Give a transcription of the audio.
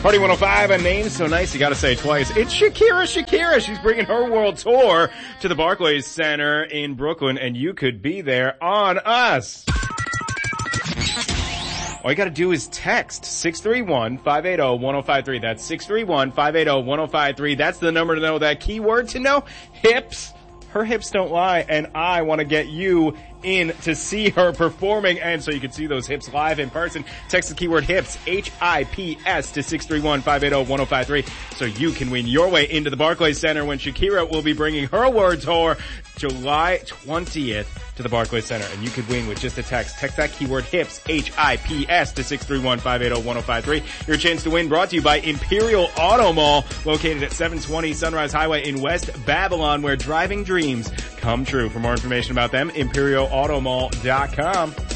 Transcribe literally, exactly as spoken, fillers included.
Party one oh five, a name so nice you gotta say it twice. It's Shakira, Shakira. She's bringing her world tour to the Barclays Center in Brooklyn, and you could be there on us. All you gotta do is text six three one, five eight zero, one zero five three. That's six three one, five eight zero, one zero five three. That's the number to know that keyword to know. Hips. Her hips don't lie, and I want to get you in to see her performing, and so you can see those hips live in person. Text the keyword HIPS, H I P S, to six three one, five eight zero, one zero five three, so you can win your way into the Barclays Center when Shakira will be bringing her world tour July twentieth to the Barclays Center, and you could win with just a text. Text that keyword HIPS, H I P S, to six three one, five eight zero, one zero five three. Your chance to win brought to you by Imperial Auto Mall, located at seven twenty Sunrise Highway in West Babylon, where driving dreams come true. For more information about them, imperial auto mall dot com.